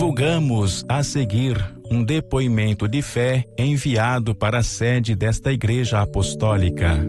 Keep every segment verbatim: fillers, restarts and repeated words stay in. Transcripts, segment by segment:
Divulgamos a seguir um depoimento de fé enviado para a sede desta Igreja Apostólica.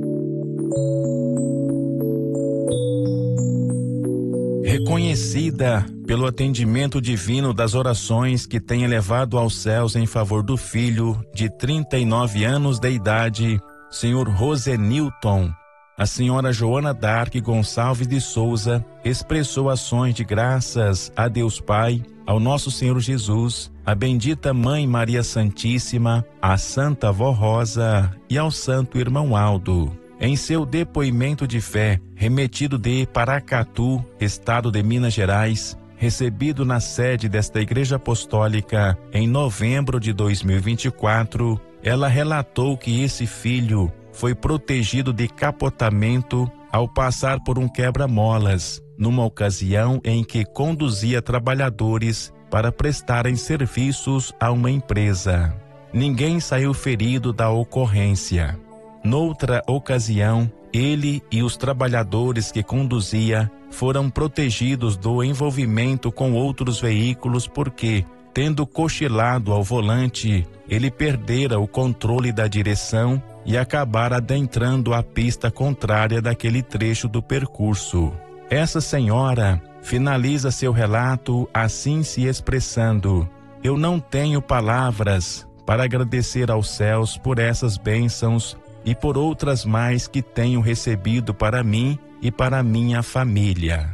Reconhecida pelo atendimento divino das orações que tem elevado aos céus em favor do filho de trinta e nove anos de idade, senhor Rosenilton, a senhora Joana Dark Gonçalves de Souza expressou ações de graças a Deus Pai, ao nosso Senhor Jesus, à bendita Mãe Maria Santíssima, à Santa Vó Rosa e ao Santo Irmão Aldo. Em seu depoimento de fé, remetido de Paracatu, estado de Minas Gerais, recebido na sede desta Igreja Apostólica em novembro de dois mil e vinte e quatro, ela relatou que esse filho foi protegido de capotamento ao passar por um quebra-molas, numa ocasião em que conduzia trabalhadores para prestarem serviços a uma empresa. Ninguém saiu ferido da ocorrência. Noutra ocasião, ele e os trabalhadores que conduzia foram protegidos do envolvimento com outros veículos porque, tendo cochilado ao volante, ele perdera o controle da direção e acabara adentrando a pista contrária daquele trecho do percurso. Essa senhora finaliza seu relato assim se expressando: eu não tenho palavras para agradecer aos céus por essas bênçãos e por outras mais que tenho recebido para mim e para minha família.